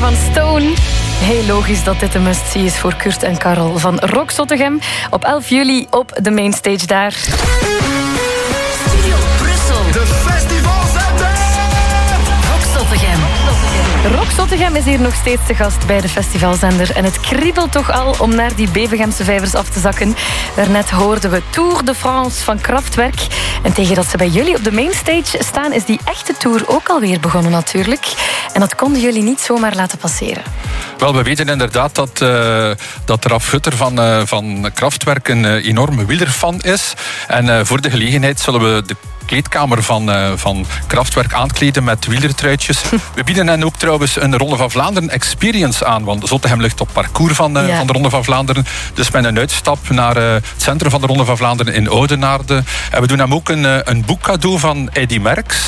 van Stone. Heel logisch dat dit een must-see is voor Kurt en Karel van Rock Zottegem. Op 11 juli op de mainstage daar. Studio Brussel. De festivalzender! Rock Zottegem. Rock Zottegem is hier nog steeds te gast bij de festivalzender. En het kriebelt toch al om naar die Bevegemse vijvers af te zakken. Daarnet hoorden we Tour de France van Kraftwerk. En tegen dat ze bij jullie op de mainstage staan, is die echte tour ook alweer begonnen natuurlijk. En dat konden jullie niet zomaar laten passeren. Wel, we weten inderdaad dat Raf Hutter van Kraftwerk een enorme wielerfan is. En voor de gelegenheid zullen we de kleedkamer van Kraftwerk aankleden met wielertruitjes. We bieden hen ook trouwens een Ronde van Vlaanderen experience aan, want Zottegem ligt op parcours van de Ronde van Vlaanderen. Dus met een uitstap naar het centrum van de Ronde van Vlaanderen in Oudenaarde. En we doen hem ook een boek cadeau van Eddy Merckx.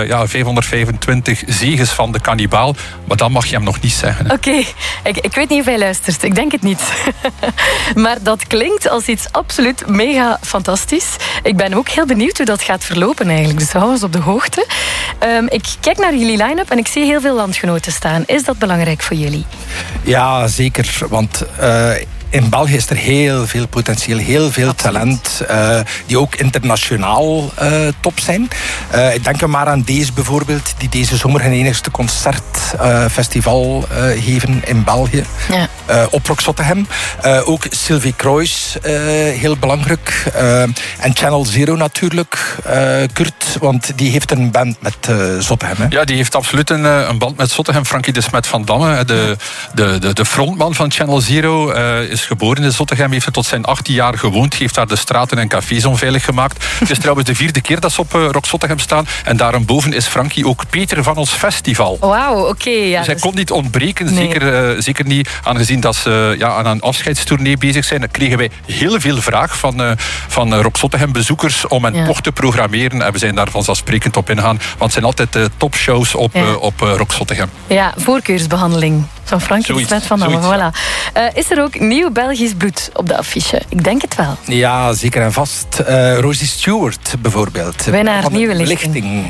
525 zeges van de kannibaal. Maar dat mag je hem nog niet zeggen. Oké. Ik weet niet of hij luistert. Ik denk het niet. Maar dat klinkt als iets absoluut mega fantastisch. Ik ben ook heel benieuwd hoe dat gaat verlopen eigenlijk. Dus hou ons op de hoogte. Ik kijk naar jullie line-up en ik zie heel veel landgenoten staan. Is dat belangrijk voor jullie? Ja, zeker. Want in België is er heel veel potentieel, heel veel talent, die ook internationaal top zijn. Ik denk maar aan deze bijvoorbeeld, die deze zomer hun enigste concertfestival geven in België. Ja. Op Rock Zottegem. Ook Sylvie Kroijs, heel belangrijk. En Channel Zero natuurlijk, Kurt, want die heeft een band met Zottegem. Hè? Ja, die heeft absoluut een band met Zottegem. Frankie de Smet van Damme, de frontman van Channel Zero, is geboren in Zottegem, heeft er tot zijn 18 jaar gewoond, heeft daar de straten en cafés onveilig gemaakt. Het is trouwens de 4e keer dat ze op Rock Zottegem staan. En daarboven is Frankie ook Peter van ons festival. Wauw, oké. Ja, dus hij kon niet ontbreken, nee. Zeker niet aangezien dat ze aan een afscheidstournee bezig zijn. Dan kregen wij heel veel vraag van Rock Zottegem bezoekers om hen toch te programmeren. En we zijn daar vanzelfsprekend op ingaan, want het zijn altijd topshows op Rock Zottegem. Ja, voorkeursbehandeling van Frankie de Smet van Damme. Voilà. Is er ook nieuw Belgisch bloed op de affiche? Ik denk het wel. Ja, zeker en vast. Rosie Stewart bijvoorbeeld. Winnaar nieuwe lichting.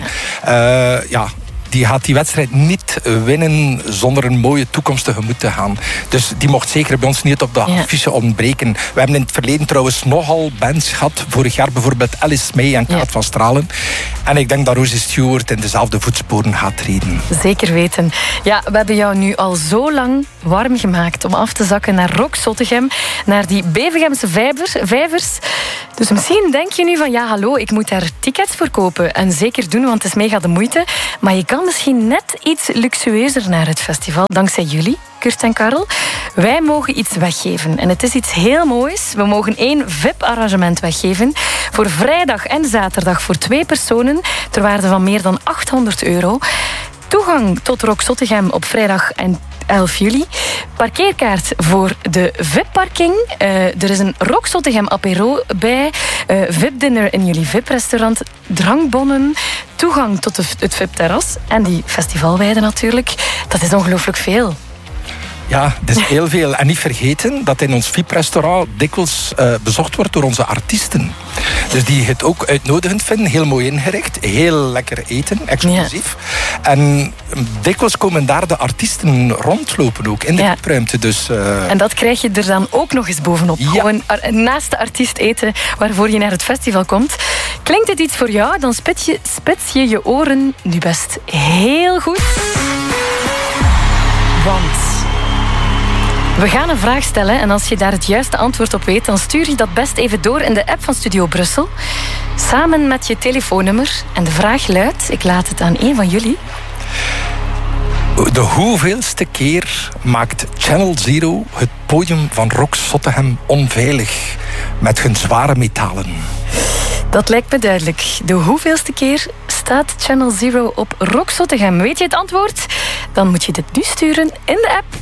Die gaat die wedstrijd niet winnen zonder een mooie toekomst tegemoet te gaan. Dus die mocht zeker bij ons niet op de affiche ontbreken. We hebben in het verleden trouwens nogal bands gehad. Vorig jaar bijvoorbeeld Alice May en Kaat van Stralen. En ik denk dat Rosie Stewart in dezelfde voetsporen gaat treden. Zeker weten. Ja, we hebben jou nu al zo lang warm gemaakt om af te zakken naar Rock Zottegem, naar die Bevegemse vijvers. Dus misschien denk je nu van, ja hallo, ik moet daar tickets voor kopen. En zeker doen, want het is mega de moeite. Maar je kan misschien net iets luxueuzer naar het festival, dankzij jullie, Kurt en Karel. Wij mogen iets weggeven. En het is iets heel moois. We mogen 1 VIP-arrangement weggeven voor vrijdag en zaterdag voor 2 personen ter waarde van meer dan €800. Toegang tot Rock Zottegem op vrijdag en 11 juli. Parkeerkaart voor de VIP-parking. Er is een Rock Zottegem apéro bij. VIP-dinner in jullie VIP-restaurant. Drankbonnen. Toegang tot het VIP-terras. En die festivalweide natuurlijk. Dat is ongelooflijk veel. Ja, dat is heel veel. En niet vergeten dat in ons VIP-restaurant dikwijls bezocht wordt door onze artiesten. Dus die het ook uitnodigend vinden. Heel mooi ingericht. Heel lekker eten. Exclusief. Ja. En dikwijls komen daar de artiesten rondlopen ook in de VIP-ruimte. Dus, En dat krijg je er dan ook nog eens bovenop. Ja. Gewoon naast de artiest eten waarvoor je naar het festival komt. Klinkt dit iets voor jou? Dan spits je je oren nu best heel goed. Want we gaan een vraag stellen en als je daar het juiste antwoord op weet, dan stuur je dat best even door in de app van Studio Brussel. Samen met je telefoonnummer. En de vraag luidt, ik laat het aan een van jullie. De hoeveelste keer maakt Channel Zero het podium van Rock Zottegem onveilig met hun zware metalen? Dat lijkt me duidelijk. De hoeveelste keer staat Channel Zero op Rock Zottegem? Weet je het antwoord? Dan moet je dit nu sturen in de app